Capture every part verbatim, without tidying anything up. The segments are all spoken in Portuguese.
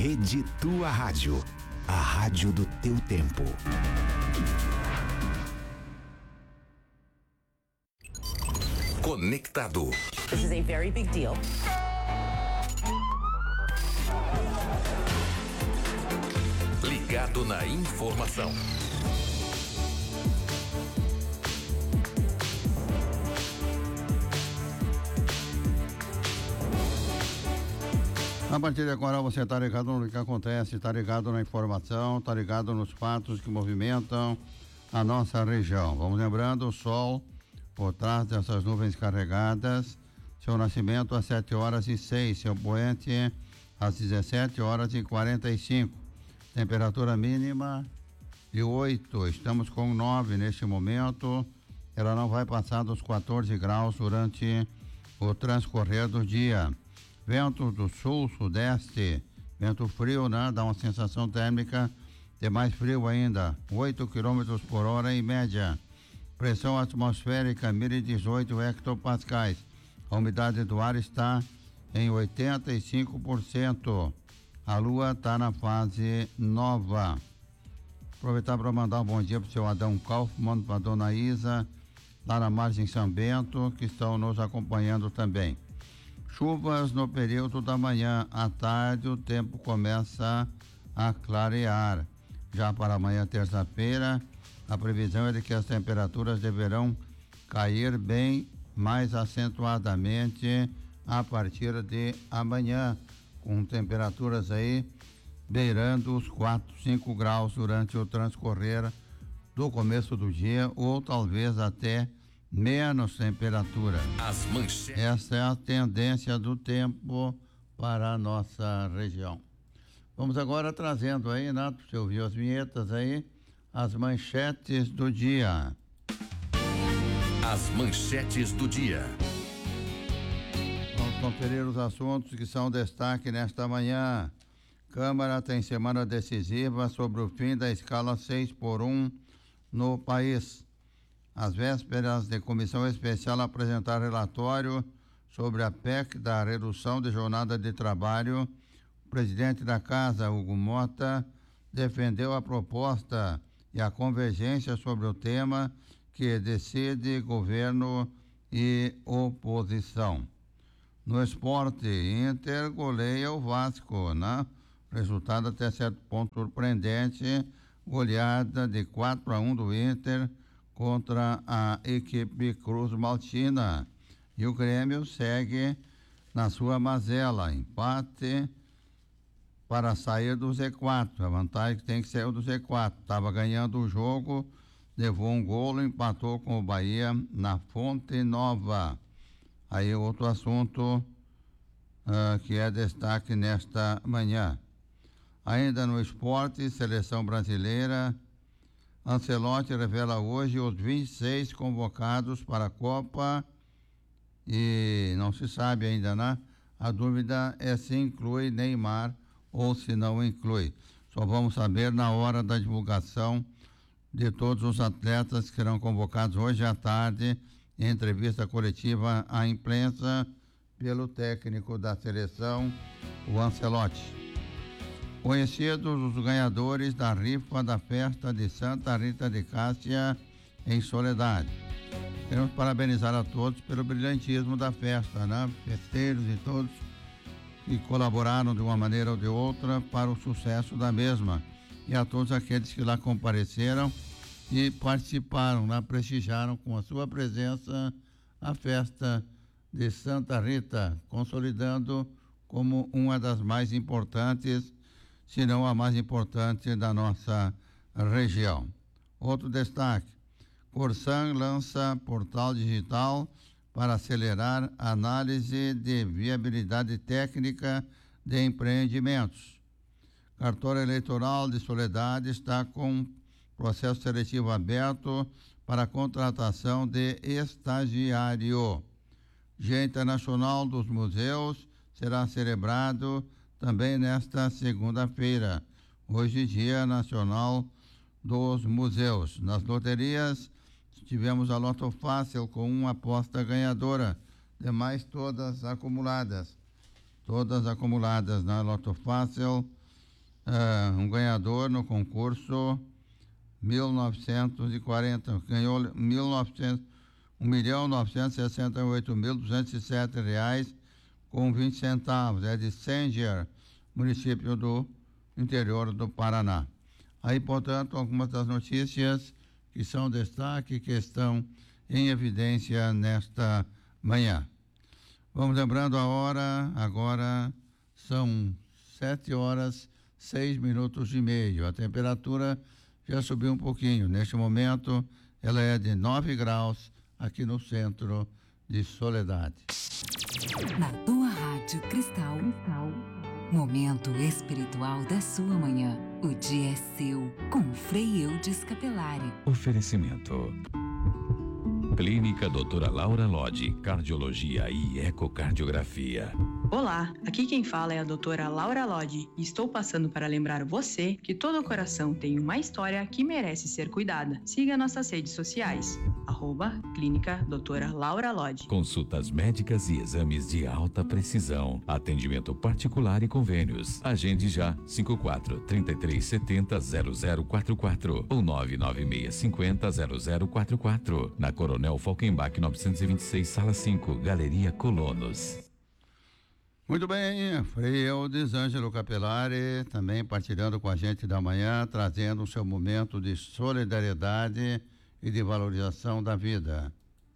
Rede Tua Rádio, a rádio do teu tempo. Conectado. This is a very big deal. Ligado na informação. A partir de agora você está ligado no que acontece, está ligado na informação, está ligado nos fatos que movimentam a nossa região. Vamos lembrando, o sol por trás dessas nuvens carregadas, seu nascimento às sete horas e seis, seu poente às dezessete horas e quarenta e cinco. Temperatura mínima de oito, estamos com nove neste momento, ela não vai passar dos quatorze graus durante o transcorrer do dia. Vento do sul, sudeste, vento frio, né? Dá uma sensação térmica de mais frio ainda, oito quilômetros por hora em média. Pressão atmosférica mil e dezoito hectopascais. A umidade do ar está em oitenta e cinco por cento. A lua está na fase nova. Aproveitar para mandar um bom dia para o seu Adão Kaufmann, para a dona Isa, lá na Margem São Bento, que estão nos acompanhando também. Chuvas no período da manhã, à tarde o tempo começa a clarear. Já para amanhã, terça-feira, a previsão é de que as temperaturas deverão cair bem mais acentuadamente a partir de amanhã, com temperaturas aí beirando os quatro, cinco graus durante o transcorrer do começo do dia, ou talvez até menos temperatura. As manchetes. Essa é a tendência do tempo para a nossa região. Vamos agora trazendo aí, Nato, você ouviu as vinhetas aí, as manchetes do dia. As manchetes do dia. Vamos conferir os assuntos que são destaque nesta manhã. Câmara tem semana decisiva sobre o fim da escala seis por um no país. Às vésperas de comissão especial apresentar relatório sobre a P E C da redução de jornada de trabalho, o presidente da Casa, Hugo Mota, defendeu a proposta e a convergência sobre o tema que decide governo e oposição. No esporte, Inter goleia o Vasco, né? Resultado até certo ponto surpreendente, goleada de quatro a um do Inter contra a equipe Cruz Maltina. E o Grêmio segue na sua mazela, empate para sair do Z quatro. A vantagem é que tem que sair do Z quatro. Estava ganhando o jogo, levou um golo, empatou com o Bahia na Fonte Nova. Aí outro assunto uh, que é destaque nesta manhã. Ainda no esporte, seleção brasileira, Ancelotti revela hoje os vinte e seis convocados para a Copa e não se sabe ainda, né? A dúvida é se inclui Neymar ou se não inclui. Só vamos saber na hora da divulgação de todos os atletas que serão convocados hoje à tarde em entrevista coletiva à imprensa pelo técnico da seleção, o Ancelotti. Conhecidos os ganhadores da rifa da festa de Santa Rita de Cássia em Soledade. Queremos parabenizar a todos pelo brilhantismo da festa, né? Festeiros e todos que colaboraram de uma maneira ou de outra para o sucesso da mesma. E a todos aqueles que lá compareceram e participaram, né? Prestigiaram com a sua presença a festa de Santa Rita, consolidando como uma das mais importantes, se não a mais importante da nossa região. Outro destaque, Corsan lança portal digital para acelerar a análise de viabilidade técnica de empreendimentos. Cartório Eleitoral de Soledade está com processo seletivo aberto para a contratação de estagiário. Dia Internacional dos Museus será celebrado também nesta segunda-feira, hoje Dia Nacional dos Museus. Nas loterias, tivemos a Loto Fácil com uma aposta ganhadora, demais todas acumuladas. Todas acumuladas na Loto Fácil, uh, um ganhador no concurso mil novecentos e quarenta, ganhou mil e novecentos, um milhão novecentos e sessenta e oito mil duzentos e sete reais com vinte centavos. É de Sanger, município do interior do Paraná. Aí, portanto, algumas das notícias que são destaque, que estão em evidência nesta manhã. Vamos lembrando a hora, agora são sete horas, seis minutos e meio. A temperatura já subiu um pouquinho. Neste momento, ela é de nove graus aqui no centro de Soledade. Na tua Rádio Cristal, Cristal, momento espiritual da sua manhã. O dia é seu, com Frei Eudes Capelari. Oferecimento. Clínica doutora Laura Lodge, Cardiologia e Ecocardiografia. Olá, aqui quem fala é a doutora Laura Lodge e estou passando para lembrar você que todo coração tem uma história que merece ser cuidada. Siga nossas redes sociais, arroba Clínica doutora Laura Lodge. Consultas médicas e exames de alta precisão. Atendimento particular e convênios. Agende já cinco quatro, três três sete zero, zero zero quatro quatro ou nove nove seis cinco zero, zero zero quatro quatro. Na Coronel Falkenbach novecentos e vinte e seis, Sala cinco, Galeria Colonos. Muito bem, Frei Eudes Ângelo Capelari, também partilhando com a gente da manhã, trazendo o seu momento de solidariedade e de valorização da vida.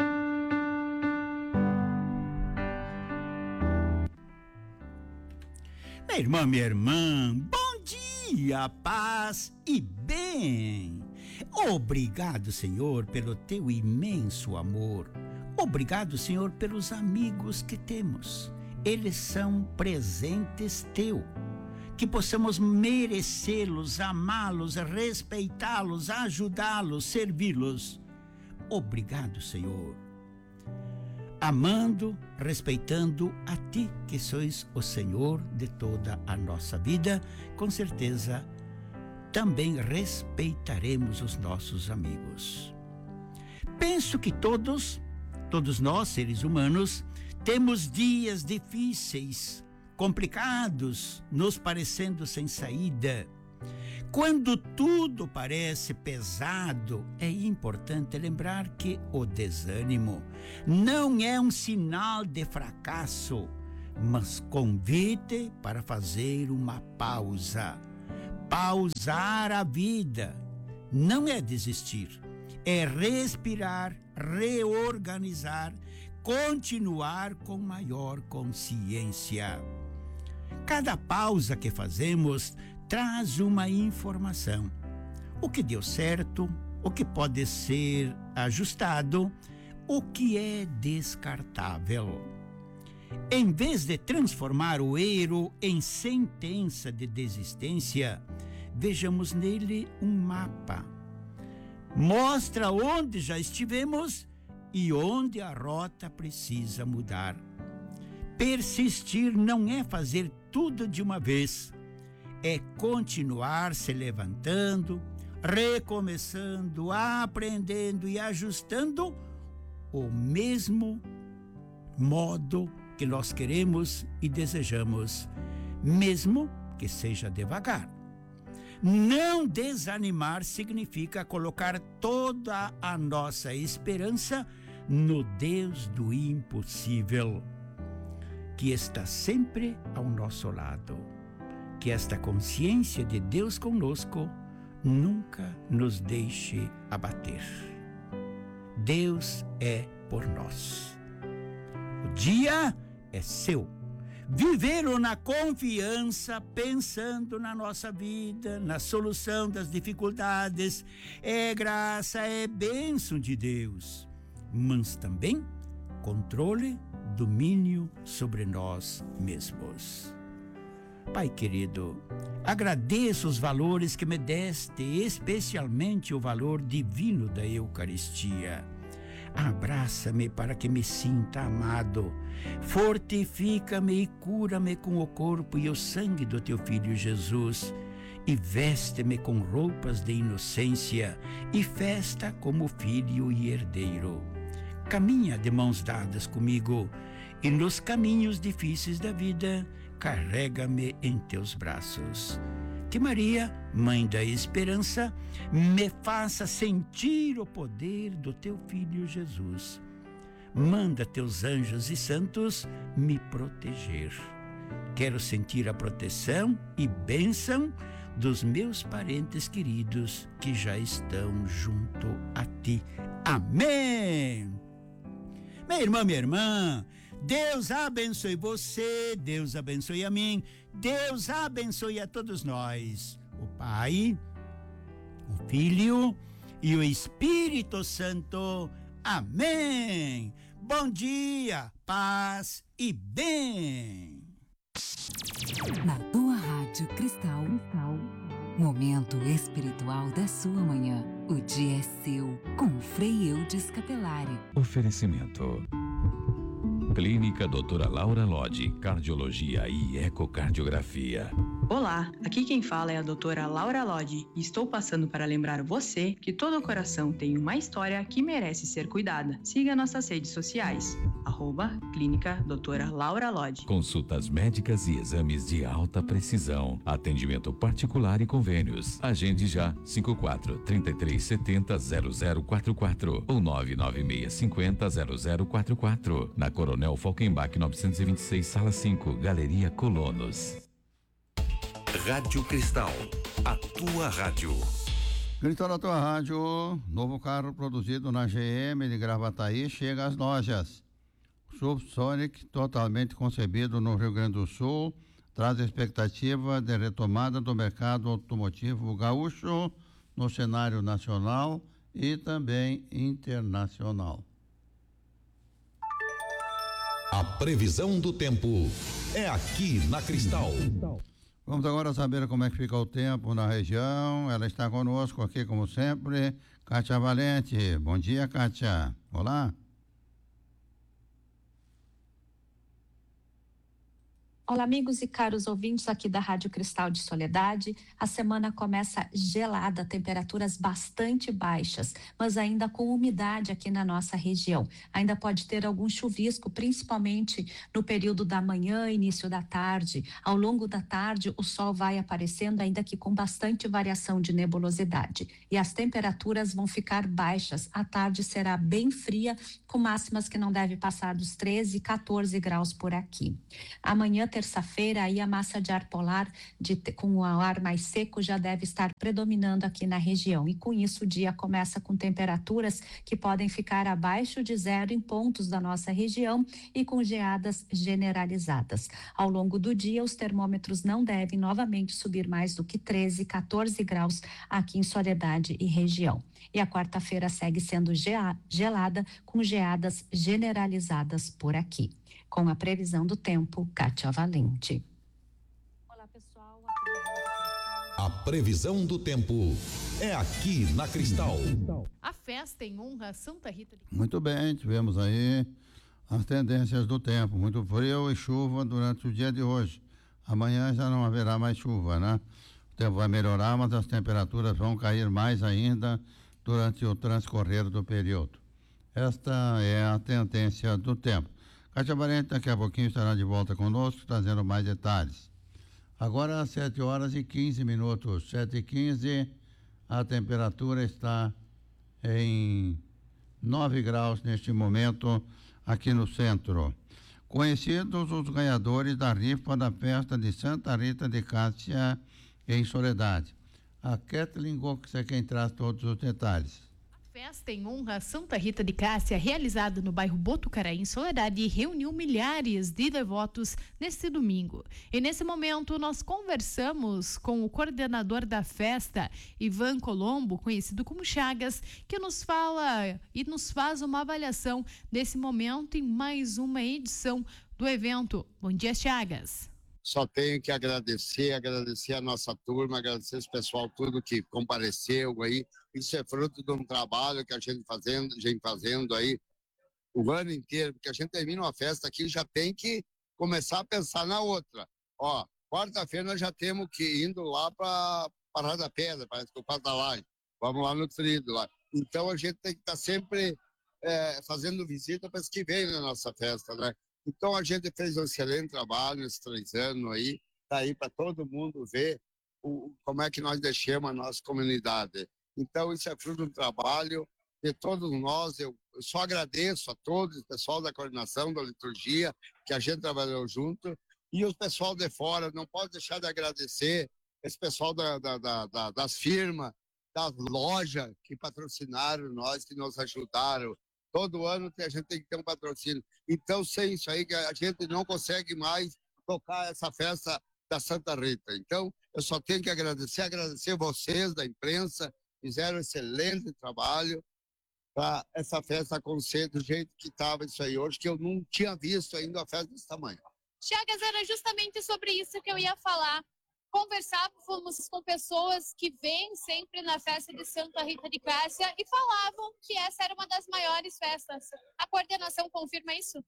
Minha irmã, minha irmã, bom dia, paz e bem. Obrigado, Senhor, pelo teu imenso amor. Obrigado, Senhor, pelos amigos que temos. Eles são presentes teu, que possamos merecê-los, amá-los, respeitá-los, ajudá-los, servi-los. Obrigado, Senhor. Amando, respeitando a ti, que sois o Senhor de toda a nossa vida, com certeza também respeitaremos os nossos amigos. Penso que todos, todos nós, seres humanos, temos dias difíceis, complicados, nos parecendo sem saída. Quando tudo parece pesado, é importante lembrar que o desânimo não é um sinal de fracasso, mas convite para fazer uma pausa. Pausar a vida não é desistir, é respirar, reorganizar, continuar com maior consciência. Cada pausa que fazemos traz uma informação. O que deu certo, o que pode ser ajustado, o que é descartável. Em vez de transformar o erro em sentença de desistência, vejamos nele um mapa. Mostra onde já estivemos e onde a rota precisa mudar. Persistir não é fazer tudo de uma vez, é continuar se levantando, recomeçando, aprendendo e ajustando o mesmo modo que nós queremos e desejamos, mesmo que seja devagar. Não desanimar significa colocar toda a nossa esperança no Deus do impossível, que está sempre ao nosso lado. Que esta consciência de Deus conosco nunca nos deixe abater. Deus é por nós. O dia é seu. Vivê-lo na confiança, pensando na nossa vida, na solução das dificuldades, é graça, é bênção de Deus, mas também controle, domínio sobre nós mesmos. Pai querido, agradeço os valores que me deste, especialmente o valor divino da Eucaristia. Abraça-me para que me sinta amado. Fortifica-me e cura-me com o corpo e o sangue do teu Filho Jesus. E veste-me com roupas de inocência e festa como filho e herdeiro. Caminha de mãos dadas comigo e nos caminhos difíceis da vida, carrega-me em teus braços. que Maria, Mãe da Esperança, me faça sentir o poder do teu Filho Jesus. Manda teus anjos e santos me proteger. Quero sentir a proteção e bênção dos meus parentes queridos que já estão junto a ti. Amém! Minha irmã, minha irmã, Deus abençoe você, Deus abençoe a mim, Deus abençoe a todos nós. O Pai, o Filho e o Espírito Santo. Amém! Bom dia, paz e bem! Na tua Rádio Cristal, momento espiritual da sua manhã. O dia é seu, com Frei Eudes Capelari. Oferecimento. Clínica doutora Laura Lodi, Cardiologia e Ecocardiografia. Olá, aqui quem fala é a doutora Laura Lodi e estou passando para lembrar você que todo coração tem uma história que merece ser cuidada. Siga nossas redes sociais, arroba Clínica doutora Laura Lodi. Consultas médicas e exames de alta precisão. Atendimento particular e convênios. Agende já cinco quatro, três três sete zero, zero zero quatro quatro ou nove nove seis cinco zero, zero zero quatro quatro. Na Coronel Falkenbach novecentos e vinte e seis, Sala cinco, Galeria Colonos. Rádio Cristal, a tua rádio. Cristal na tua rádio, novo carro produzido na G M de Gravataí chega às lojas. Subsonic, totalmente concebido no Rio Grande do Sul, traz a expectativa de retomada do mercado automotivo gaúcho no cenário nacional e também internacional. A previsão do tempo é aqui na Cristal. Vamos agora saber como é que fica o tempo na região. Ela está conosco aqui, como sempre, Kátia Valente. Bom dia, Kátia. Olá. Olá, amigos e caros ouvintes aqui da Rádio Cristal de Soledade. A semana começa gelada, temperaturas bastante baixas, mas ainda com umidade aqui na nossa região. Ainda pode ter algum chuvisco, principalmente no período da manhã, início da tarde. Ao longo da tarde, o sol vai aparecendo, ainda que com bastante variação de nebulosidade. E as temperaturas vão ficar baixas. A tarde será bem fria, com máximas que não devem passar dos treze, quatorze graus por aqui. Amanhã, terça-feira, aí a massa de ar polar de, com o ar mais seco já deve estar predominando aqui na região, e com isso o dia começa com temperaturas que podem ficar abaixo de zero em pontos da nossa região e com geadas generalizadas. Ao longo do dia, os termômetros não devem novamente subir mais do que treze, quatorze graus aqui em Soledade e região. E a quarta-feira segue sendo gelada, com geadas generalizadas por aqui. Com a previsão do tempo, Kátia Valente. Olá, pessoal. A previsão do tempo é aqui na Cristal. A festa em honra a Santa Rita de... Muito bem, tivemos aí as tendências do tempo. Muito frio e chuva durante o dia de hoje. Amanhã já não haverá mais chuva, né? O tempo vai melhorar, mas as temperaturas vão cair mais ainda durante o transcorrer do período. Esta é a tendência do tempo. Kátia Valente daqui a pouquinho estará de volta conosco, trazendo mais detalhes. Agora às sete horas e quinze minutos, sete e quinze, a temperatura está em nove graus neste momento aqui no centro. Conhecidos os ganhadores da rifa da festa de Santa Rita de Cássia em Soledade. A Kathleen Gox é quem traz todos os detalhes. Festa em honra a Santa Rita de Cássia, realizada no bairro Botucaraí, em Soledade, reuniu milhares de devotos neste domingo. E nesse momento nós conversamos com o coordenador da festa, Ivan Colombo, conhecido como Chagas, que nos fala e nos faz uma avaliação desse momento em mais uma edição do evento. Bom dia, Chagas. Só tenho que agradecer, agradecer a nossa turma, agradecer esse pessoal tudo que compareceu aí. Isso é fruto de um trabalho que a gente fazendo, a gente fazendo aí o ano inteiro, porque a gente termina uma festa aqui e já tem que começar a pensar na outra. Ó, quarta-feira nós já temos que ir indo lá para Parada da Pedra, parece que o Passo da Laje. Vamos lá no trilho lá. Então a gente tem que estar tá sempre é, fazendo visita para os que vêm na nossa festa, né? Então a gente fez um excelente trabalho nesses três anos aí, tá aí para todo mundo ver o, como é que nós deixamos a nossa comunidade. Então, isso é fruto do trabalho de todos nós. Eu, eu só agradeço a todos, o pessoal da coordenação, da liturgia, que a gente trabalhou junto, e o pessoal de fora. Não pode deixar de agradecer esse pessoal da, da, da, da, das firmas, das lojas que patrocinaram nós, que nos ajudaram. Todo ano a gente tem que ter um patrocínio. Então, sem isso aí, a gente não consegue mais tocar essa festa da Santa Rita. Então, eu só tenho que agradecer, agradecer vocês da imprensa, fizeram um excelente trabalho para essa festa acontecer do jeito que estava isso aí hoje, que eu não tinha visto ainda uma festa desse tamanho. Chagas, era justamente sobre isso que eu ia falar. Conversávamos com pessoas que vêm sempre na festa de Santa Rita de Cássia e falavam que essa era uma das maiores festas. A coordenação confirma isso?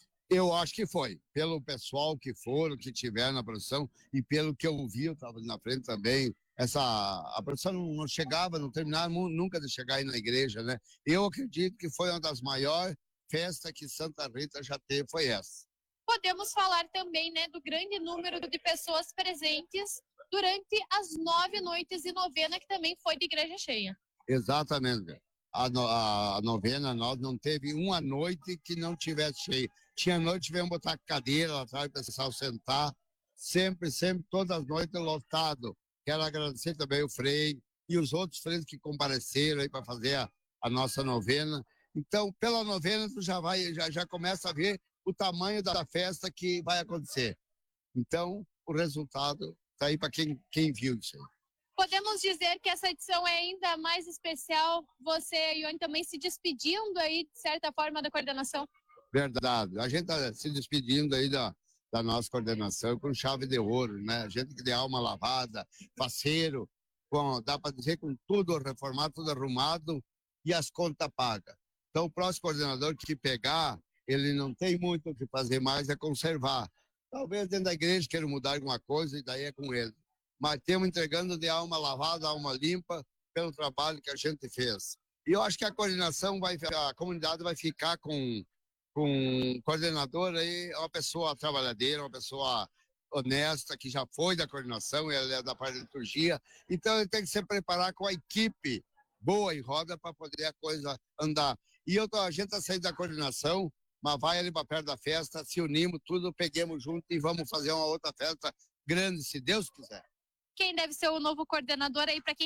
Eu acho que foi, pelo pessoal que foram, que tiveram na produção, e pelo que eu vi, eu estava na frente também, essa, a produção não chegava, não terminava nunca de chegar aí na igreja, né? Eu acredito que foi uma das maiores festas que Santa Rita já teve, foi essa. Podemos falar também, né, do grande número de pessoas presentes durante as nove noites de novena, que também foi de igreja cheia. Exatamente. A, no, a novena, nós não teve uma noite que não tivesse cheia. Tinha noite, tivemos botar cadeira lá atrás para o pessoal sentar. Sempre, sempre, todas as noites lotado. Quero agradecer também o Frei e os outros freios que compareceram aí para fazer a, a nossa novena. Então, pela novena, tu já vai, já, já começa a ver o tamanho da festa que vai acontecer. Então, o resultado está aí para quem, quem viu isso aí. Podemos dizer que essa edição é ainda mais especial, você, Ione, também se despedindo aí, de certa forma, da coordenação? Verdade. A gente está se despedindo aí da, da nossa coordenação com chave de ouro, né? A gente que tem alma lavada, parceiro, com, dá para dizer com tudo reformado, tudo arrumado e as contas pagas. Então, o próximo coordenador que pegar, ele não tem muito o que fazer mais, é conservar. Talvez dentro da igreja queira mudar alguma coisa e daí é com ele. Mas temos entregando de alma lavada, alma limpa, pelo trabalho que a gente fez. E eu acho que a coordenação, vai, a comunidade vai ficar com, com um coordenador aí, uma pessoa trabalhadeira, uma pessoa honesta, que já foi da coordenação, ele é da parte da liturgia. Então ele tem que se preparar com a equipe boa em roda para poder a coisa andar. E eu, a gente está saindo da coordenação, mas vai ali para perto da festa, se unimos tudo, peguemos junto e vamos fazer uma outra festa grande, se Deus quiser. Quem deve ser o novo coordenador aí, para quem